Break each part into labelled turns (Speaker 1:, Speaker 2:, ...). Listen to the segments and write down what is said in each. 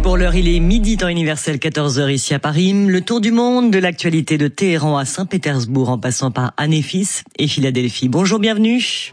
Speaker 1: Pour l'heure, il est midi, temps universel, 14h ici à Paris. Le tour du monde de l'actualité de Téhéran à Saint-Pétersbourg en passant par Anéfis et Philadelphie. Bonjour, bienvenue.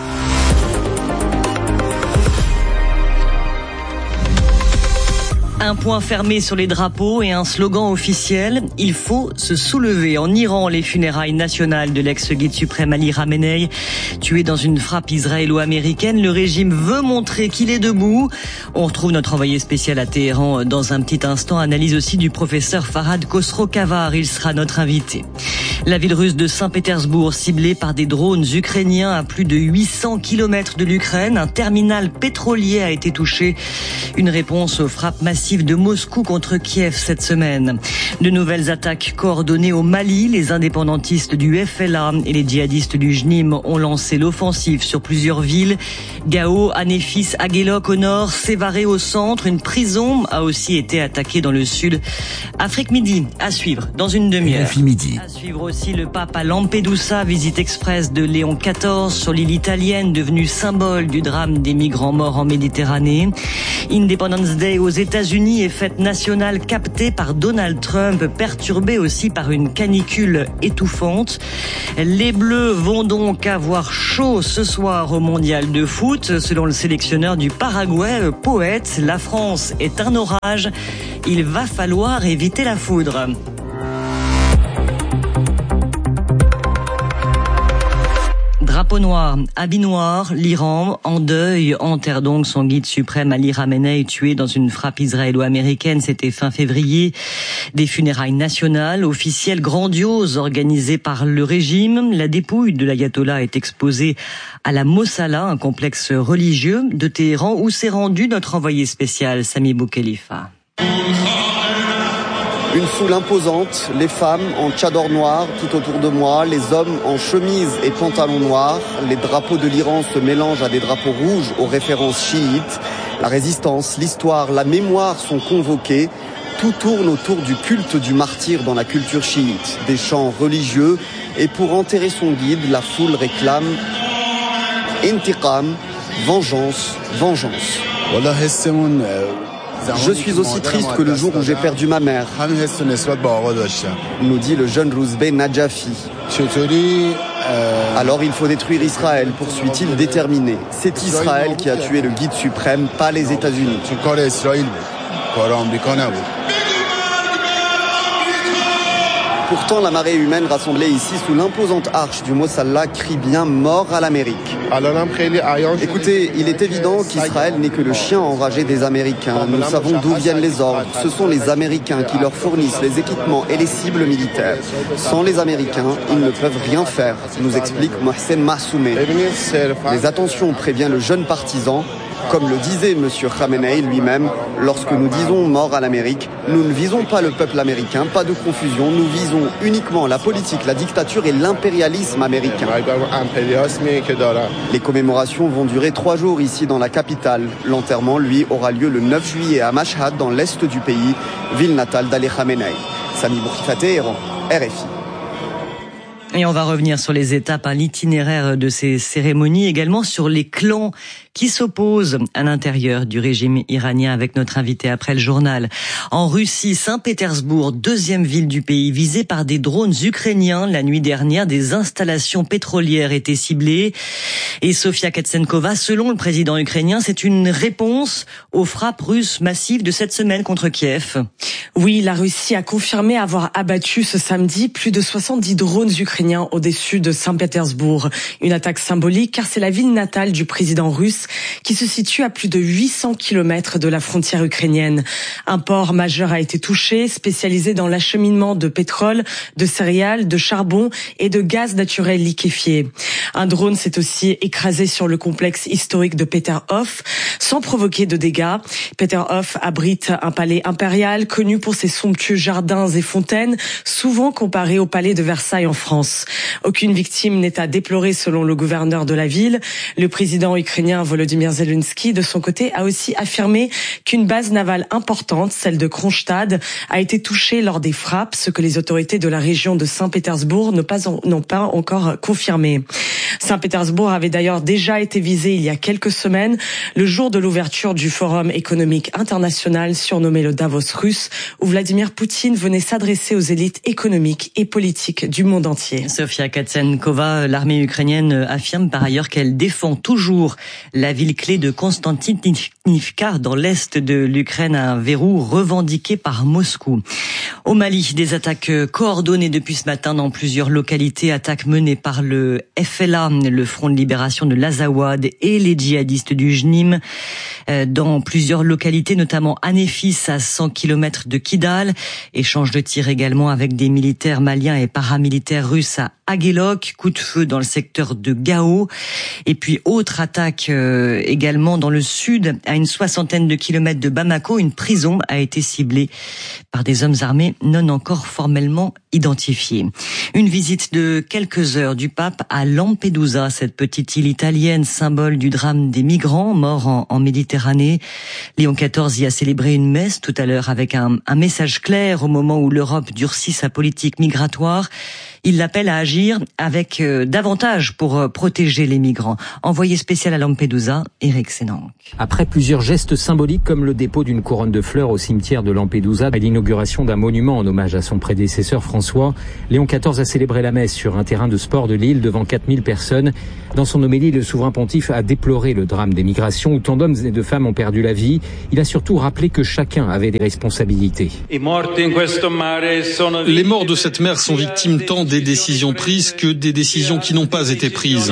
Speaker 1: Un point fermé sur les drapeaux et un slogan officiel, il faut se soulever. En Iran, les funérailles nationales de l'ex-guide suprême Ali Khamenei, tué dans une frappe israélo-américaine. Le régime veut montrer qu'il est debout. On retrouve notre envoyé spécial à Téhéran dans un petit instant. Analyse aussi du professeur Farhad Khosrow-Kavar, il sera notre invité. La ville russe de Saint-Pétersbourg ciblée par des drones ukrainiens à plus de 800 km de l'Ukraine. Un terminal pétrolier a été touché. Une réponse aux frappes massives de Moscou contre Kiev cette semaine. De nouvelles attaques coordonnées au Mali. Les indépendantistes du FLA et les djihadistes du JNIM ont lancé l'offensive sur plusieurs villes. Gao, Anéfis, Aguelok au nord, Sévaré au centre. Une prison a aussi été attaquée dans le sud. Afrique Midi, à suivre dans une demi-heure. À suivre aussi le pape à Lampedusa, visite express de Léon XIV sur l'île italienne, devenue symbole du drame des migrants morts en Méditerranée. Independence Day aux États-Unis et fête nationale captée par Donald Trump, perturbée aussi par une canicule étouffante. Les Bleus vont donc avoir chaud ce soir au mondial de foot. Selon le sélectionneur du Paraguay, Poète, la France est un orage. Il va falloir éviter la foudre. Drapeau noir, habit noir, l'Iran en deuil enterre donc son guide suprême Ali Khamenei, tué dans une frappe israélo-américaine. C'était fin février. Des funérailles nationales, officielles, grandioses, organisées par le régime. La dépouille de l'ayatollah est exposée à la Mossala, un complexe religieux de Téhéran, où s'est rendu notre envoyé spécial Sami Boukhelifa.
Speaker 2: Une foule imposante, les femmes en tchador noir tout autour de moi, les hommes en chemise et pantalon noir. Les drapeaux de l'Iran se mélangent à des drapeaux rouges aux références chiites. La résistance, l'histoire, la mémoire sont convoqués. Tout tourne autour du culte du martyr dans la culture chiite. Des chants religieux et pour enterrer son guide, la foule réclame intiqam, vengeance, vengeance. Je suis aussi triste que le jour où j'ai perdu ma mère, nous dit le jeune Rouzbeh Najafi. Alors il faut détruire Israël, poursuit-il déterminé. C'est Israël qui a tué le guide suprême, pas les États-Unis. Pourtant, la marée humaine rassemblée ici sous l'imposante arche du Mossala crie bien mort à l'Amérique. Écoutez, il est évident qu'Israël n'est que le chien enragé des Américains. Nous savons d'où viennent les ordres. Ce sont les Américains qui leur fournissent les équipements et les cibles militaires. Sans les Américains, ils ne peuvent rien faire, nous explique Mohsen Mahsoumeh. Mais attention, prévient le jeune partisan. Comme le disait M. Khamenei lui-même, lorsque nous disons mort à l'Amérique, nous ne visons pas le peuple américain, pas de confusion, nous visons uniquement la politique, la dictature et l'impérialisme américain. Les commémorations vont durer 3 jours ici dans la capitale. L'enterrement, lui, aura lieu le 9 juillet à Mashhad, dans l'est du pays, ville natale d'Ali Khamenei. Sami Boukhelifa, Téhéran, RFI.
Speaker 1: Et on va revenir sur les étapes, l'itinéraire de ces cérémonies, également sur les clans qui s'opposent à l'intérieur du régime iranien avec notre invité après le journal. En Russie, Saint-Pétersbourg, deuxième ville du pays, visée par des drones ukrainiens. La nuit dernière, des installations pétrolières étaient ciblées. Et Sofia Ketsenkova, selon le président ukrainien, c'est une réponse aux frappes russes massives de cette semaine contre Kiev.
Speaker 3: Oui, la Russie a confirmé avoir abattu ce samedi plus de 70 drones ukrainiens au-dessus de Saint-Pétersbourg. Une attaque symbolique car c'est la ville natale du président russe qui se situe à plus de 800 km de la frontière ukrainienne. Un port majeur a été touché, spécialisé dans l'acheminement de pétrole, de céréales, de charbon et de gaz naturel liquéfié. Un drone s'est aussi écrasé sur le complexe historique de Peterhof sans provoquer de dégâts. Peterhof abrite un palais impérial connu pour ses somptueux jardins et fontaines, souvent comparés au palais de Versailles en France. Aucune victime n'est à déplorer selon le gouverneur de la ville. Le président ukrainien Volodymyr Zelensky, de son côté, a aussi affirmé qu'une base navale importante, celle de Kronstadt, a été touchée lors des frappes, ce que les autorités de la région de Saint-Pétersbourg n'ont pas encore confirmé. Saint-Pétersbourg avait d'ailleurs déjà été visé il y a quelques semaines, le jour de l'ouverture du Forum économique international surnommé le Davos russe, où Vladimir Poutine venait s'adresser aux élites économiques et politiques du monde entier.
Speaker 1: Sofia Katsenkova, l'armée ukrainienne affirme par ailleurs qu'elle défend toujours la ville clé de Konstantinivka dans l'est de l'Ukraine, un verrou revendiqué par Moscou. Au Mali, des attaques coordonnées depuis ce matin dans plusieurs localités, attaques menées par le FLA, le Front de libération de l'Azawad, et les djihadistes du JNIM dans plusieurs localités, notamment à Néfis, à 100 km de Kidal. Échange de tirs également avec des militaires maliens et paramilitaires russes à Aguelok, coup de feu dans le secteur de Gao. Et puis autre attaque également dans le sud, à une 60aine de kilomètres de Bamako, une prison a été ciblée par des hommes armés non encore formellement identifiés. Une visite de quelques heures du pape à Lampedusa, cette petite île italienne, symbole du drame des migrants morts en Méditerranée. Léon XIV y a célébré une messe tout à l'heure avec un message clair au moment où l'Europe durcit sa politique migratoire. Il l'appelle à agir avec davantage pour protéger les migrants. Envoyé spécial à Lampedusa, Eric Sénanque.
Speaker 4: Après plusieurs gestes symboliques comme le dépôt d'une couronne de fleurs au cimetière de Lampedusa et l'inauguration d'un monument en hommage à son prédécesseur François, Léon XIV a célébré la messe sur un terrain de sport de l'île devant 4000 personnes. Dans son homélie, le souverain pontife a déploré le drame des migrations où tant d'hommes et de femmes ont perdu la vie. Il a surtout rappelé que chacun avait des responsabilités.
Speaker 5: Les morts de cette mer sont victimes tant des décisions prises que des décisions qui n'ont pas été prises.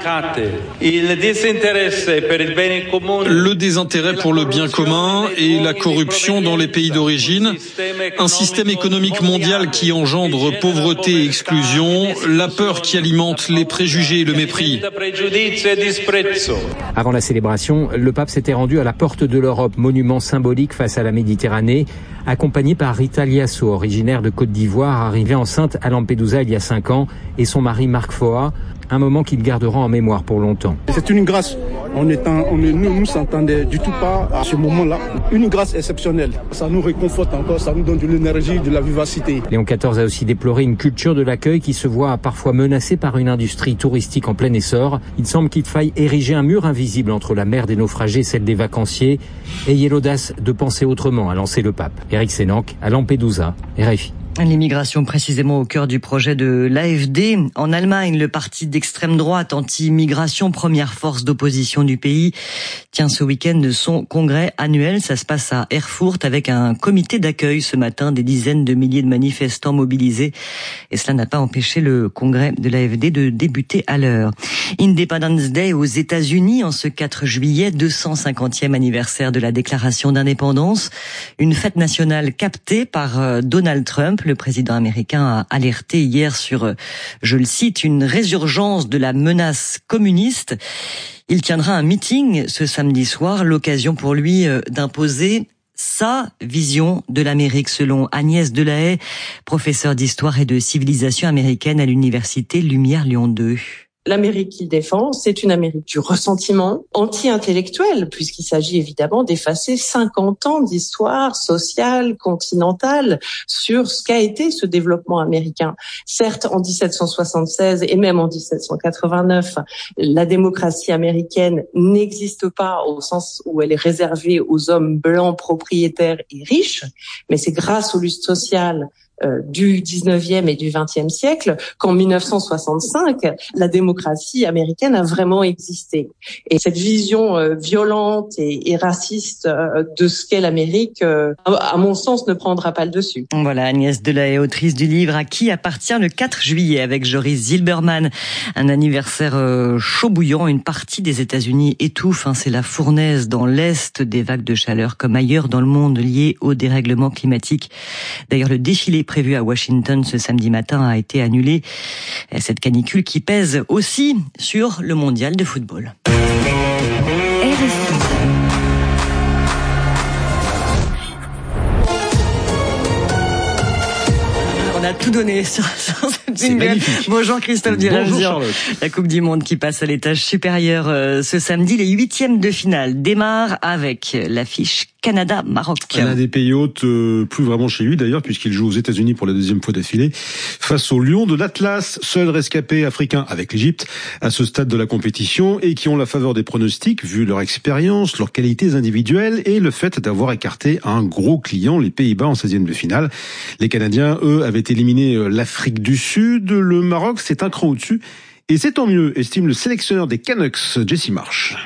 Speaker 5: Le désintérêt pour le bien commun et la corruption dans les pays d'origine, un système économique mondial qui engendre pauvreté et exclusion, la peur qui alimente les préjugés et le mépris.
Speaker 4: Avant la célébration, le pape s'était rendu à la porte de l'Europe, monument symbolique face à la Méditerranée, accompagné par Rita Liasso, originaire de Côte d'Ivoire, arrivée enceinte à Lampedusa il y a 5 ans, et son mari Marc Foa, un moment qu'ils garderont en mémoire pour longtemps.
Speaker 6: C'est une grâce. On ne s'entendait du tout pas à ce moment-là. Une grâce exceptionnelle. Ça nous réconforte encore, ça nous donne de l'énergie, de la vivacité.
Speaker 4: Léon XIV a aussi déploré une culture de l'accueil qui se voit parfois menacée par une industrie touristique en plein essor. Il semble qu'il faille ériger un mur invisible entre la mer des naufragés et celle des vacanciers. Ayez l'audace de penser autrement, a lancé le pape. Eric Sénanque, à Lampedusa, RFI.
Speaker 1: L'immigration précisément au cœur du projet de l'AfD. En Allemagne, le parti d'extrême droite anti-immigration, première force d'opposition du pays, tient ce week-end son congrès annuel. Ça se passe à Erfurt avec un comité d'accueil ce matin, des dizaines de milliers de manifestants mobilisés. Et cela n'a pas empêché le congrès de l'AfD de débuter à l'heure. Independence Day aux États-Unis en ce 4 juillet, 250e anniversaire de la déclaration d'indépendance. Une fête nationale captée par Donald Trump. Le président américain a alerté hier sur, je le cite, une résurgence de la menace communiste. Il tiendra un meeting ce samedi soir, l'occasion pour lui d'imposer sa vision de l'Amérique selon Agnès Delahaye, professeure d'histoire et de civilisation américaine à l'université Lumière Lyon 2.
Speaker 7: L'Amérique qu'il défend, c'est une Amérique du ressentiment anti-intellectuel, puisqu'il s'agit évidemment d'effacer 50 ans d'histoire sociale, continentale, sur ce qu'a été ce développement américain. Certes, en 1776 et même en 1789, la démocratie américaine n'existe pas au sens où elle est réservée aux hommes blancs propriétaires et riches, mais c'est grâce aux luttes sociales du 19e et du 20e siècle qu'en 1965, la démocratie américaine a vraiment existé. Et cette vision violente et raciste de ce qu'est l'Amérique, à mon sens, ne prendra pas le dessus.
Speaker 1: Voilà, Agnès Delahaye, autrice du livre « À qui appartient le 4 juillet » avec Joris Zilberman. Un anniversaire chaud bouillant, une partie des États-Unis étouffe. C'est la fournaise dans l'Est, des vagues de chaleur comme ailleurs dans le monde liées au dérèglement climatique. D'ailleurs, le défilé prévu à Washington ce samedi matin a été annulé. Cette canicule qui pèse aussi sur le mondial de football. a tout donné sur cette jingle. Bonjour Christophe Diremzian. La Coupe du Monde qui passe à l'étage supérieur ce samedi. Les 8e de finale démarrent avec l'affiche Canada-Maroc.
Speaker 8: Un des pays hôtes, plus vraiment chez lui d'ailleurs, puisqu'il joue aux États-Unis pour la 2e fois d'affilée, face aux Lions de l'Atlas, seul rescapé africain avec l'Égypte à ce stade de la compétition et qui ont la faveur des pronostics vu leur expérience, leurs qualités individuelles et le fait d'avoir écarté un gros client, les Pays-Bas en 16e de finale. Les Canadiens, eux, avaient éliminé l'Afrique du Sud. Le Maroc, c'est un cran au-dessus. Et c'est tant mieux, estime le sélectionneur des Canucks, Jesse Marsh.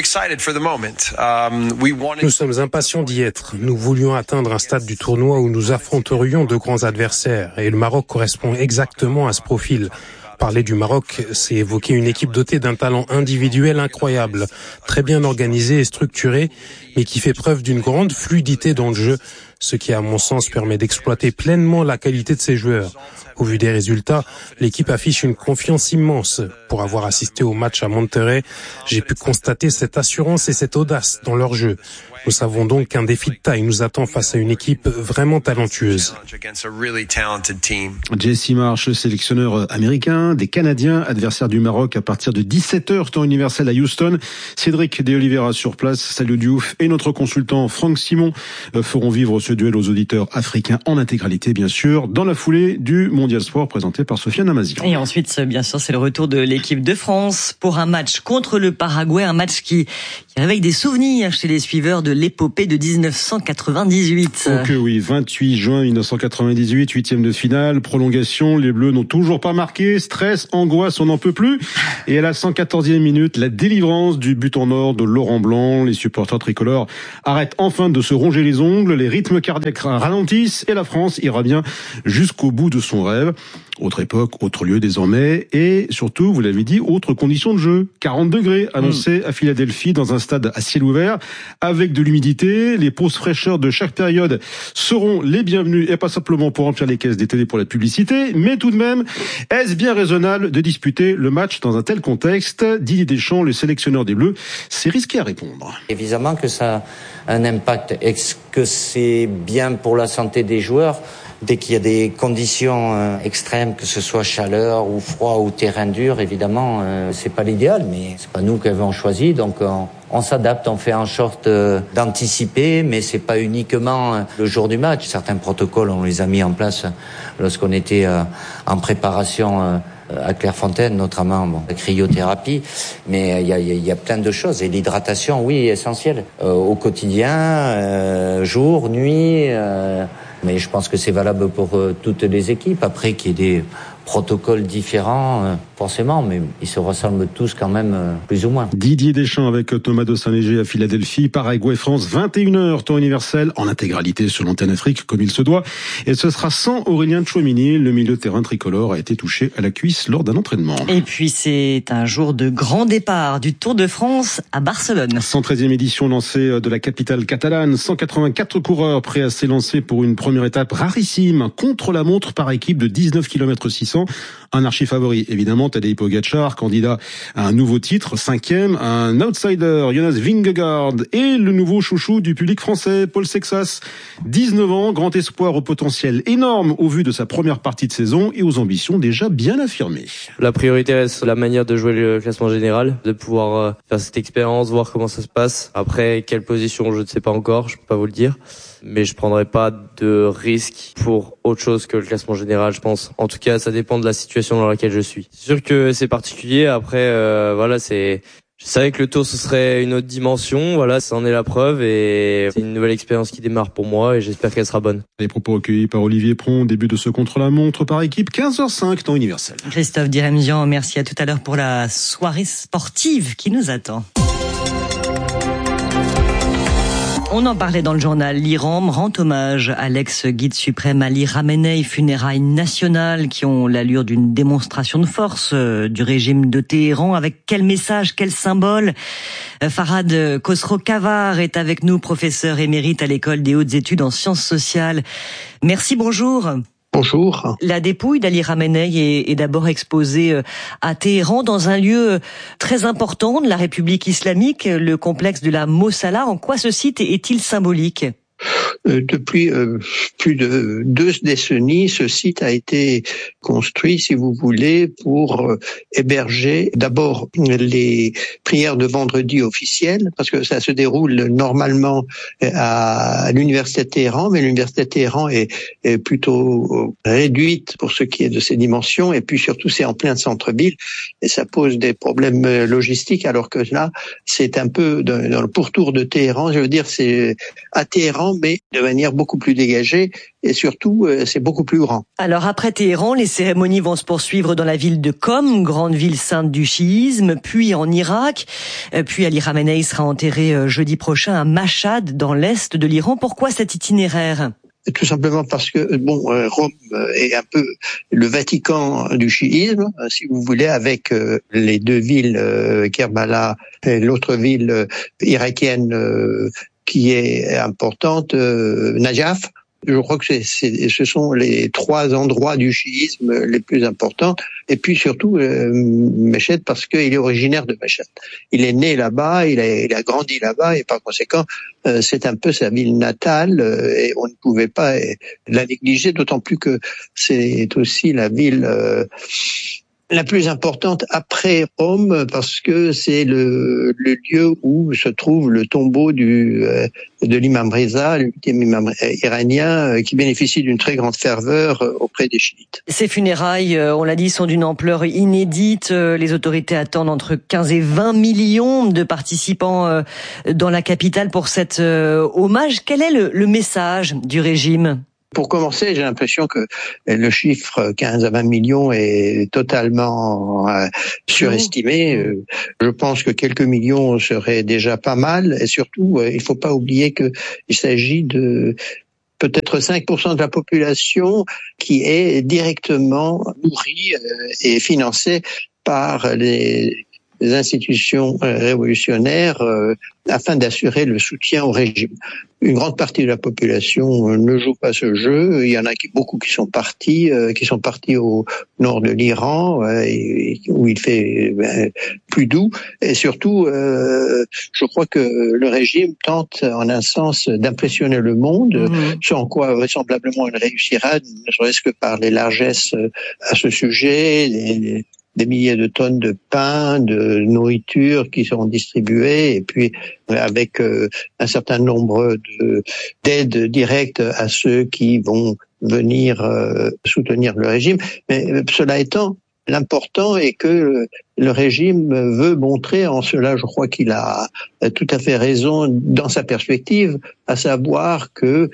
Speaker 9: Nous sommes impatients d'y être. Nous voulions atteindre un stade du tournoi où nous affronterions de grands adversaires. Et le Maroc correspond exactement à ce profil. Parler du Maroc, c'est évoquer une équipe dotée d'un talent individuel incroyable, très bien organisée et structurée, mais qui fait preuve d'une grande fluidité dans le jeu, ce qui, à mon sens, permet d'exploiter pleinement la qualité de ses joueurs. Au vu des résultats, l'équipe affiche une confiance immense. Pour avoir assisté au match à Monterrey, j'ai pu constater cette assurance et cette audace dans leur jeu. Nous savons donc qu'un défi de taille nous attend face à une équipe vraiment talentueuse.
Speaker 8: Jesse Marsh, sélectionneur américain des Canadiens, adversaire du Maroc à partir de 17h, temps universel à Houston. Cédric De Oliveira sur place, Salou Diouf et notre consultant Franck Simon feront vivre ce duel aux auditeurs africains en intégralité, bien sûr, dans la foulée du Mondial Sport présenté par Sofiane Amazian.
Speaker 1: Et ensuite, bien sûr, c'est le retour de l'équipe de France pour un match contre le Paraguay, un match qui réveille des souvenirs chez les suiveurs de l'épopée de 1998.
Speaker 8: Ok, oui, 28 juin 1998, 8e de finale, prolongation, les Bleus n'ont toujours pas marqué, stress, angoisse, on n'en peut plus. Et à la 114e minute, la délivrance du but en or de Laurent Blanc. Les supporters tricolores arrêtent enfin de se ronger les ongles, les rythmes cardiaques ralentissent et la France ira bien jusqu'au bout de son rêve. Autre époque, autre lieu désormais, et surtout, vous l'avez dit, autre condition de jeu. 40 degrés annoncés à Philadelphie dans un stade à ciel ouvert, avec de l'humidité. Les pauses fraîcheurs de chaque période seront les bienvenues, et pas simplement pour remplir les caisses des télés pour la publicité, mais tout de même, est-ce bien raisonnable de disputer le match dans un tel contexte? Didier Deschamps, le sélectionneur des Bleus, s'est risqué à répondre.
Speaker 10: Évidemment que ça a un impact. Est-ce que c'est bien pour la santé des joueurs? Dès qu'il y a des conditions extrêmes, que ce soit chaleur ou froid ou terrain dur, évidemment, c'est pas l'idéal, mais c'est pas nous qui avons choisi, donc on s'adapte, on fait en sorte d'anticiper, mais c'est pas uniquement le jour du match. Certains protocoles, on les a mis en place lorsqu'on était en préparation à Clairefontaine, notamment la cryothérapie, mais il y a plein de choses. Et l'hydratation, oui, est essentielle au quotidien, jour, nuit. Mais je pense que c'est valable pour toutes les équipes. Après, qu'il y ait des protocoles différents, forcément, mais ils se ressemblent tous quand même, plus ou moins.
Speaker 8: Didier Deschamps avec Thomas de Saint-Léger à Philadelphie, Paraguay-France, 21h, temps universel, en intégralité sur l'antenne Afrique, comme il se doit. Et ce sera sans Aurélien Tchouameni. Le milieu de terrain tricolore a été touché à la cuisse lors d'un entraînement.
Speaker 1: Et puis, c'est un jour de grand départ du Tour de France à Barcelone.
Speaker 8: 113e édition lancée de la capitale catalane. 184 coureurs prêts à s'élancer pour une première étape rarissime, contre la montre par équipe de 19 km 600. Un archi-favori, évidemment, Tadej Pogačar, candidat à un nouveau titre, 5e, un outsider, Jonas Vingegaard, et le nouveau chouchou du public français, Paul Sexas, 19 ans, grand espoir au potentiel énorme au vu de sa première partie de saison et aux ambitions déjà bien affirmées.
Speaker 11: La priorité reste la manière de jouer le classement général, de pouvoir faire cette expérience, voir comment ça se passe. Après, quelle position, je ne sais pas encore, je peux pas vous le dire. Mais je prendrai pas de risque pour autre chose que le classement général, je pense. En tout cas, ça dépend de la situation dans laquelle je suis. C'est sûr que c'est particulier. Après, voilà, je savais que le Tour, ce serait une autre dimension. Voilà, ça en est la preuve et c'est une nouvelle expérience qui démarre pour moi et j'espère qu'elle sera bonne.
Speaker 8: Les propos recueillis par Olivier Pron, début de ce contre-la-montre par équipe, 15h05, temps universel.
Speaker 1: Christophe Diremzian, merci à tout à l'heure pour la soirée sportive qui nous attend. On en parlait dans le journal. L'Iran rend hommage à l'ex-guide suprême Ali Khamenei, funérailles nationales qui ont l'allure d'une démonstration de force du régime de Téhéran. Avec quel message, quel symbole? Farhad Khosrow-Kavar est avec nous, professeur émérite à l'école des hautes études en sciences sociales. Merci, bonjour.
Speaker 12: Bonjour.
Speaker 1: La dépouille d'Ali Khamenei est d'abord exposée à Téhéran, dans un lieu très important de la République islamique, le complexe de la Mosala. En quoi ce site est-il symbolique ?
Speaker 12: Depuis plus de 2 décennies, ce site a été construit, si vous voulez, pour héberger d'abord les prières de vendredi officielles, parce que ça se déroule normalement à l'université de Téhéran, mais l'université de Téhéran est plutôt réduite pour ce qui est de ses dimensions, et puis surtout c'est en plein centre-ville, et ça pose des problèmes logistiques, alors que là, c'est un peu dans le pourtour de Téhéran, je veux dire, c'est à Téhéran, mais de manière beaucoup plus dégagée, et surtout, c'est beaucoup plus grand.
Speaker 1: Alors après Téhéran, les cérémonies vont se poursuivre dans la ville de Qom, grande ville sainte du chiisme, puis en Irak, puis Ali Khamenei sera enterré jeudi prochain à Mashhad, dans l'est de l'Iran. Pourquoi cet itinéraire ?
Speaker 12: Tout simplement parce que Rome est un peu le Vatican du chiisme, si vous voulez, avec les 2 villes, Kerbala et l'autre ville irakienne qui est importante, Najaf. Je crois que ce sont les 3 endroits du chiisme les plus importants. Et puis surtout, Mashhad, parce qu'il est originaire de Mashhad. Il est né là-bas, il a grandi là-bas, et par conséquent, c'est un peu sa ville natale, et on ne pouvait pas la négliger, d'autant plus que c'est aussi la ville la plus importante après Rome, parce que c'est le lieu où se trouve le tombeau de l'imam Reza, le 8e imam iranien, qui bénéficie d'une très grande ferveur auprès des chiites.
Speaker 1: Ces funérailles, on l'a dit, sont d'une ampleur inédite. Les autorités attendent entre 15 et 20 millions de participants dans la capitale pour cet hommage. Quel est le message du régime ?
Speaker 12: Pour commencer, j'ai l'impression que le chiffre 15 à 20 millions est totalement surestimé. Je pense que quelques millions seraient déjà pas mal, et surtout, il ne faut pas oublier qu'il s'agit de peut-être 5% de la population qui est directement nourrie et financée par les institutions révolutionnaires afin d'assurer le soutien au régime. Une grande partie de la population ne joue pas ce jeu. Il y en a beaucoup qui sont partis au nord de l'Iran, où il fait plus doux. Et surtout, je crois que le régime tente en un sens d'impressionner le monde, sans quoi vraisemblablement il réussira, ne serait-ce que par les largesses à ce sujet, des milliers de tonnes de pain, de nourriture qui seront distribuées, et puis avec un certain nombre d'aides directes à ceux qui vont venir soutenir le régime. Mais cela étant, l'important est que le régime veut montrer, en cela je crois qu'il a tout à fait raison dans sa perspective, à savoir que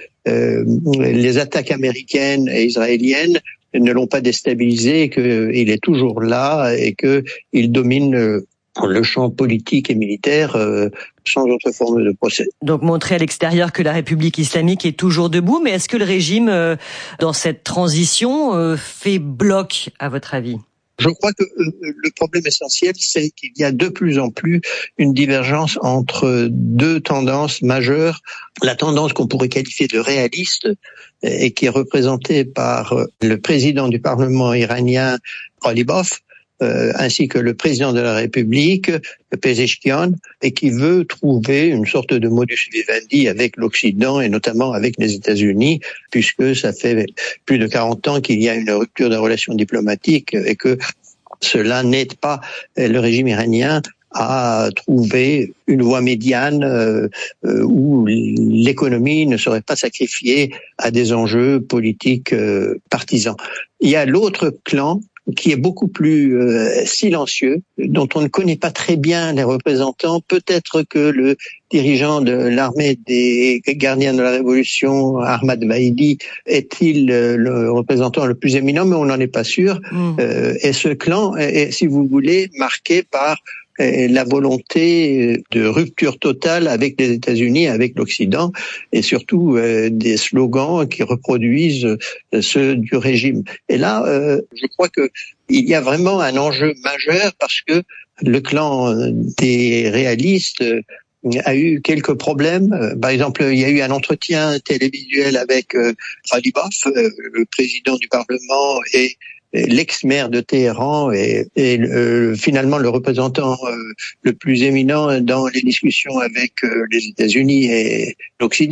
Speaker 12: les attaques américaines et israéliennes ne l'ont pas déstabilisé, qu'il est toujours là et qu'il domine le champ politique et militaire sans autre forme de procès.
Speaker 1: Donc montrer à l'extérieur que la République islamique est toujours debout, mais est-ce que le régime, dans cette transition, fait bloc, à votre avis ?
Speaker 12: Je crois que le problème essentiel, c'est qu'il y a de plus en plus une divergence entre 2 tendances majeures. La tendance qu'on pourrait qualifier de réaliste, et qui est représentée par le président du Parlement iranien, Ghalibaf, ainsi que le président de la République, Pezeshkian, et qui veut trouver une sorte de modus vivendi avec l'Occident et notamment avec les États-Unis, puisque ça fait plus de 40 ans qu'il y a une rupture de relations diplomatiques et que cela n'aide pas le régime iranien à trouver une voie médiane où l'économie ne serait pas sacrifiée à des enjeux politiques partisans. Il y a l'autre clan qui est beaucoup plus silencieux, dont on ne connaît pas très bien les représentants. Peut-être que le dirigeant de l'armée des gardiens de la Révolution, Ahmad Vaidi, est-il le représentant le plus éminent, mais on n'en est pas sûr. Et ce clan est, si vous voulez, marqué par la volonté de rupture totale avec les États-Unis, avec l'Occident, et surtout des slogans qui reproduisent ceux du régime. Et là, je crois que il y a vraiment un enjeu majeur, parce que le clan des réalistes a eu quelques problèmes. Par exemple, il y a eu un entretien télévisuel avec Ghalibaf, le président du Parlement, et l'ex-maire de Téhéran et finalement le représentant le plus éminent dans les discussions avec les États-Unis et l'Occident.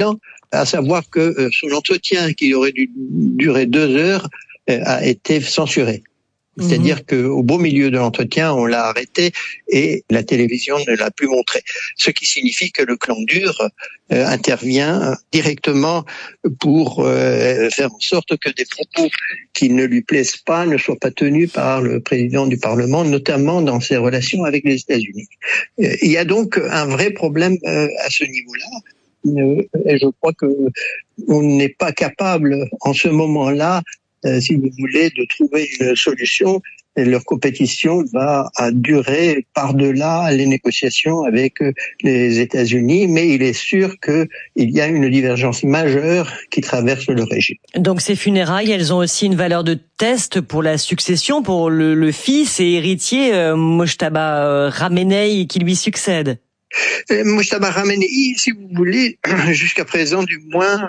Speaker 12: à savoir que son entretien, qui aurait dû durer 2 heures, a été censuré. C'est-à-dire qu'au beau milieu de l'entretien, on l'a arrêté et la télévision ne l'a plus montré. Ce qui signifie que le clan dur intervient directement pour faire en sorte que des propos qui ne lui plaisent pas ne soient pas tenus par le président du Parlement, notamment dans ses relations avec les États-Unis. Il y a donc un vrai problème à ce niveau-là. Et je crois que on n'est pas capable en ce moment-là, si vous voulez, de trouver une solution. Et leur compétition va durer par-delà les négociations avec les États-Unis, mais il est sûr qu'il y a une divergence majeure qui traverse le régime.
Speaker 1: Donc ces funérailles, elles ont aussi une valeur de test pour la succession, pour le fils et héritier Mojtaba Ramenei qui lui succède.
Speaker 12: Mojtaba Ramenei, si vous voulez, jusqu'à présent du moins,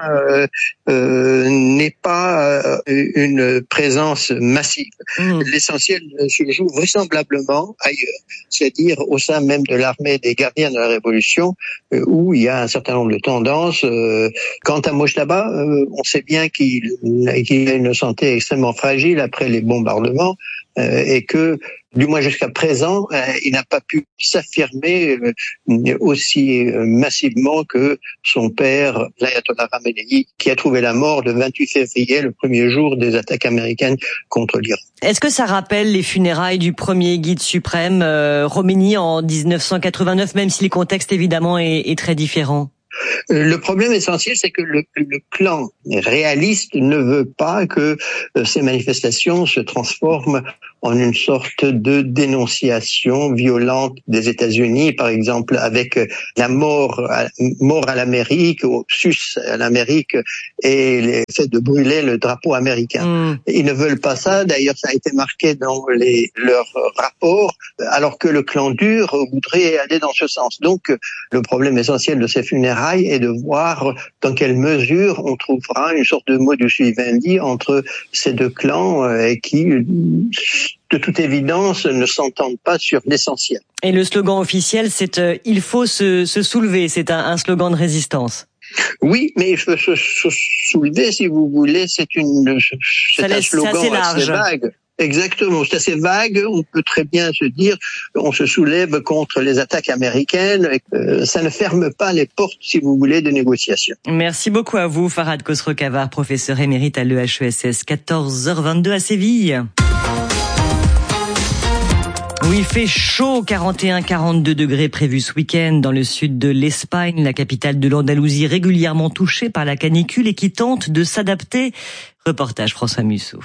Speaker 12: n'est pas une présence massive. L'essentiel se joue vraisemblablement ailleurs, c'est-à-dire au sein même de l'armée des gardiens de la Révolution, où il y a un certain nombre de tendances. Quant à Mojtaba, on sait bien qu'il a une santé extrêmement fragile après les bombardements, et que, du moins jusqu'à présent, il n'a pas pu s'affirmer aussi massivement que son père, l'ayatollah Ramenei, qui a trouvé la mort le 28 février, le premier jour des attaques américaines contre l'Iran.
Speaker 1: Est-ce que ça rappelle les funérailles du premier guide suprême, Khomeini, en 1989, même si le contexte évidemment est très différent?
Speaker 12: Le problème essentiel, c'est que le clan réaliste ne veut pas que ces manifestations se transforment en une sorte de dénonciation violente des États-Unis, par exemple avec la mort à l'Amérique, au sus à l'Amérique, et le fait de brûler le drapeau américain. Ils ne veulent pas ça. D'ailleurs, ça a été marqué dans leurs rapports, alors que le clan dur voudrait aller dans ce sens. Donc, le problème essentiel de ces funérailles est de voir dans quelle mesure on trouvera une sorte de modus vivendi entre ces deux clans qui, de toute évidence, ne s'entendent pas sur l'essentiel.
Speaker 1: Et le slogan officiel, c'est « Il faut se soulever », c'est un slogan de résistance.
Speaker 12: Oui, mais il faut se soulever, si vous voulez, c'est un slogan assez vague. Exactement, c'est assez vague. On peut très bien se dire on se soulève contre les attaques américaines. Ça ne ferme pas les portes, si vous voulez, de négociations.
Speaker 1: Merci beaucoup à vous, Farhad Khosrow-Khavar, professeur émérite à l'EHESS. 14h22 à Séville. Où il fait chaud, 41-42 degrés prévus ce week-end dans le sud de l'Espagne, la capitale de l'Andalousie régulièrement touchée par la canicule et qui tente de s'adapter. Reportage François Musso.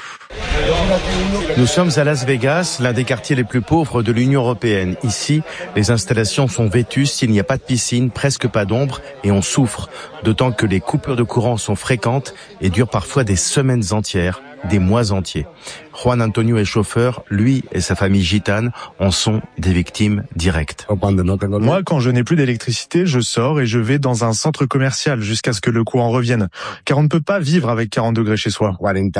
Speaker 13: Nous sommes à Las Vegas, l'un des quartiers les plus pauvres de l'Union européenne. Ici, les installations sont vétustes, il n'y a pas de piscine, presque pas d'ombre et on souffre. D'autant que les coupures de courant sont fréquentes et durent parfois des semaines entières, des mois entiers. Juan Antonio est chauffeur, lui et sa famille gitane en sont des victimes directes.
Speaker 14: Moi, quand je n'ai plus d'électricité, je sors et je vais dans un centre commercial jusqu'à ce que le courant revienne. Car on ne peut pas vivre avec 40 degrés chez soi.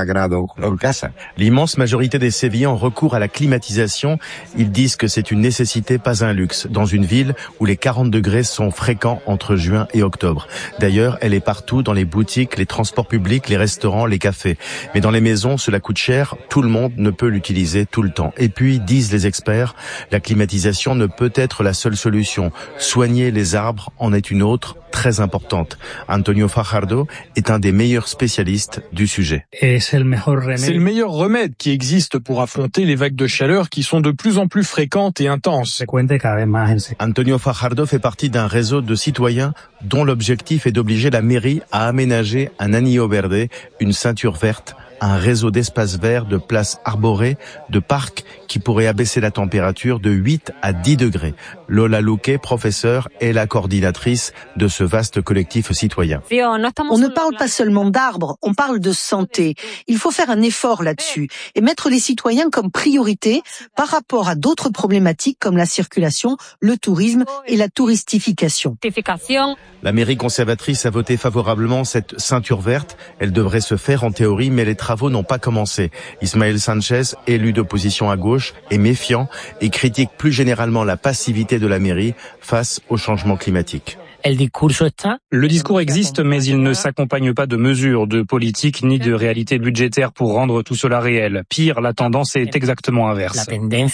Speaker 13: L'immense majorité des Sévillans recourent à la climatisation. Ils disent que c'est une nécessité, pas un luxe, dans une ville où les 40 degrés sont fréquents entre juin et octobre. D'ailleurs, elle est partout, dans les boutiques, les transports publics, les restaurants, les cafés. Mais dans les maisons, cela coûte cher. Tout le monde ne peut l'utiliser tout le temps. Et puis, disent les experts, la climatisation ne peut être la seule solution. Soigner les arbres en est une autre, très importante. Antonio Fajardo est un des meilleurs spécialistes du sujet.
Speaker 15: C'est le meilleur remède qui existe pour affronter les vagues de chaleur qui sont de plus en plus fréquentes et intenses.
Speaker 13: Antonio Fajardo fait partie d'un réseau de citoyens dont l'objectif est d'obliger la mairie à aménager un anillo verde, une ceinture verte, un réseau d'espaces verts, de places arborées, de parcs qui pourraient abaisser la température de 8 à 10 degrés. Lola Luque, professeure, est la coordinatrice de ce vaste collectif citoyen.
Speaker 16: On ne parle pas seulement d'arbres, on parle de santé. Il faut faire un effort là-dessus et mettre les citoyens comme priorité par rapport à d'autres problématiques comme la circulation, le tourisme et la touristification.
Speaker 13: La mairie conservatrice a voté favorablement cette ceinture verte. Elle devrait se faire en théorie, mais les travaux n'ont pas commencé. Ismaël Sanchez, élu d'opposition à gauche, est méfiant et critique plus généralement la passivité de la mairie face au changement climatique.
Speaker 15: Le discours existe, mais il ne s'accompagne pas de mesures, de politique ni de réalité budgétaire pour rendre tout cela réel. Pire, la tendance est exactement inverse.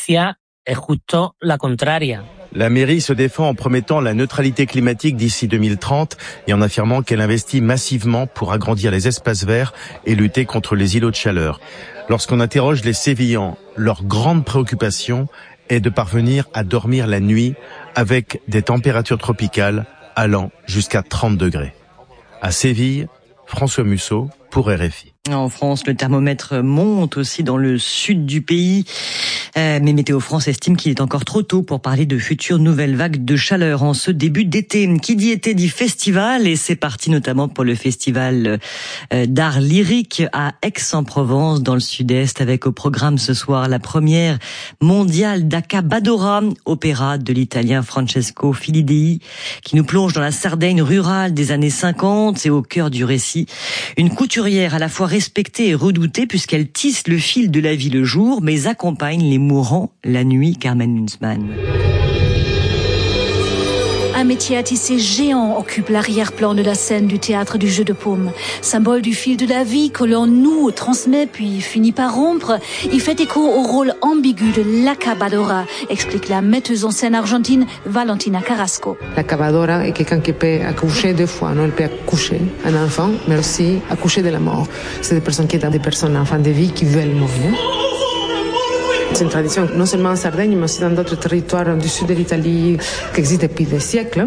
Speaker 13: La mairie se défend en promettant la neutralité climatique d'ici 2030 et en affirmant qu'elle investit massivement pour agrandir les espaces verts et lutter contre les îlots de chaleur. Lorsqu'on interroge les Sévillans, leur grande préoccupation est de parvenir à dormir la nuit avec des températures tropicales allant jusqu'à 30 degrés. À Séville, François Musso pour RFI.
Speaker 1: En France, le thermomètre monte aussi dans le sud du pays. Mais Météo France estime qu'il est encore trop tôt pour parler de futures nouvelles vagues de chaleur en ce début d'été. Qui dit été dit festival, et c'est parti notamment pour le festival d'art lyrique à Aix-en-Provence dans le sud-est, avec au programme ce soir la première mondiale d'Accabadora, opéra de l'italien Francesco Filidei, qui nous plonge dans la Sardaigne rurale des années 50 et au cœur du récit. Une couturière à la fois respectée et redoutée puisqu'elle tisse le fil de la vie le jour, mais accompagne les mourants la nuit. Carmen Huntsman.
Speaker 17: Un métier à tisser géant occupe l'arrière-plan de la scène du théâtre du Jeu de Paume. Symbole du fil de la vie que l'on noue, transmet puis finit par rompre, il fait écho au rôle ambigu de l'accabadora, explique la metteuse en scène argentine Valentina Carrasco.
Speaker 18: L'accabadora est quelqu'un qui peut accoucher deux fois. Elle peut accoucher un enfant, mais aussi accoucher de la mort. C'est des personnes qui sont des personnes enfants de vie qui veulent mourir. C'est une tradition non seulement en Sardaigne, mais aussi dans d'autres territoires du sud de l'Italie qui existe depuis des siècles.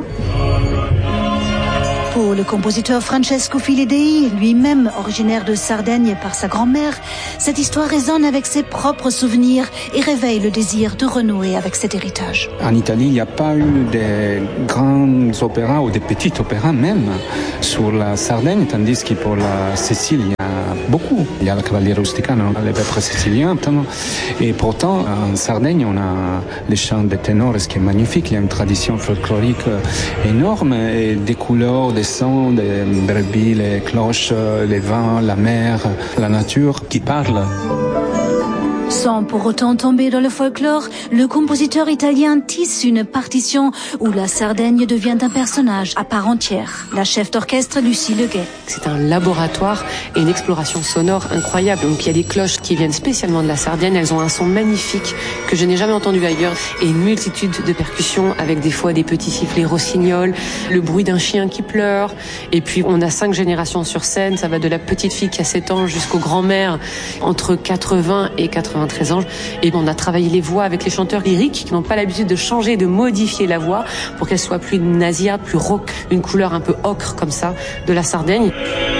Speaker 17: Pour le compositeur Francesco Filidei, lui-même originaire de Sardaigne par sa grand-mère, cette histoire résonne avec ses propres souvenirs et réveille le désir de renouer avec cet héritage.
Speaker 19: En Italie, il n'y a pas eu de grands opéras ou de petits opéras même sur la Sardaigne, tandis que pour la Sicile, il y a beaucoup. Il y a la Cavaliere Rusticana, les vêpres siciliens, et pourtant, en Sardaigne, on a les chants des ténors, ce qui est magnifique. Il y a une tradition folklorique énorme, et des couleurs, des sons, des brebis, les cloches, les vents, la mer, la nature qui parlent.
Speaker 17: Sans pour autant tomber dans le folklore, le compositeur italien tisse une partition où la Sardaigne devient un personnage à part entière. La chef d'orchestre Lucie Leguet.
Speaker 20: C'est un laboratoire et une exploration sonore incroyable. Donc il y a des cloches qui viennent spécialement de la Sardaigne. Elles ont un son magnifique que je n'ai jamais entendu ailleurs. Et une multitude de percussions avec des fois des petits sifflets rossignols, le bruit d'un chien qui pleure. Et puis on a 5 générations sur scène. Ça va de la petite fille qui a 7 ans jusqu'aux grands-mères entre 80 et 93 ans. Et on a travaillé les voix avec les chanteurs lyriques qui n'ont pas l'habitude de changer, de modifier la voix pour qu'elle soit plus nasillarde, plus rauque, une couleur un peu ocre comme ça de la Sardaigne.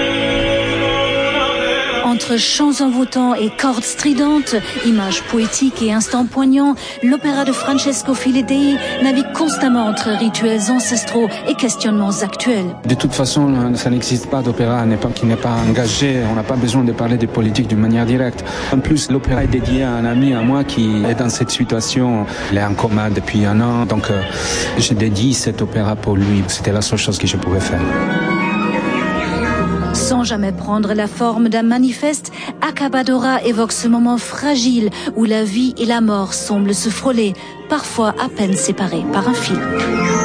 Speaker 17: Entre chants envoûtants et cordes stridentes, images poétiques et instants poignants, l'opéra de Francesco Filidei navigue constamment entre rituels ancestraux et questionnements actuels.
Speaker 19: De toute façon, ça n'existe pas d'opéra qui n'est pas engagé. On n'a pas besoin de parler de politique d'une manière directe. En plus, l'opéra est dédié à un ami à moi qui est dans cette situation. Il est en coma depuis 1 an, donc j'ai dédié cet opéra pour lui. C'était la seule chose que je pouvais faire.
Speaker 17: Sans jamais prendre la forme d'un manifeste, Accabadora évoque ce moment fragile où la vie et la mort semblent se frôler, parfois à peine séparés par un fil.